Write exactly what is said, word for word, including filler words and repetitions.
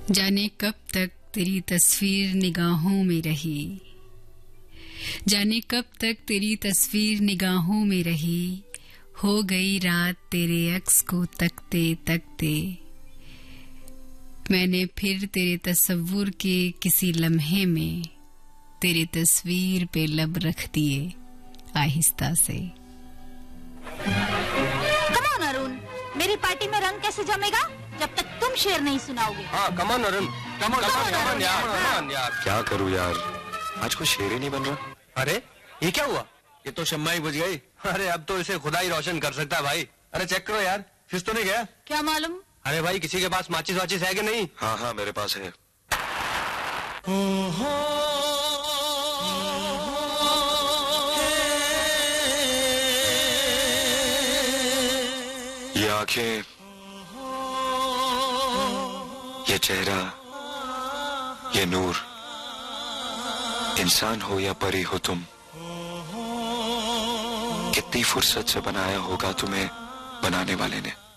जाने कब तक तेरी तस्वीर निगाहों में रही, जाने कब तक तेरी तस्वीर निगाहों में रही, हो गई रात तेरे अक्स को तकते तकते। मैंने फिर तेरे तस्वुर के किसी लम्हे में तेरी तस्वीर पे लब रख दिए आहिस्ता से। कम ऑन अरुण, मेरी पार्टी में रंग कैसे जमेगा जब तक तुम शेर नहीं सुनाओगे। हाँ come on Arun, come on यार, यार, यार। क्या करूँ यार, आज कोई शेर ही नहीं बन रहा। अरे ये क्या हुआ? ये तो शम्मा ही बुझ गई। अरे अब तो इसे खुदा ही रोशन कर सकता है भाई। अरे चेक करो यार, फिस तो नहीं गया? क्या मालूम? अरे भाई किसी के पास माचिस वाचिस है कि नहीं? हाँ हाँ मेरे पास है। ये आंखें, ये चेहरा, ये नूर, इंसान हो या परी हो तुम, कितनी फुर्सत से बनाया होगा तुम्हें बनाने वाले ने।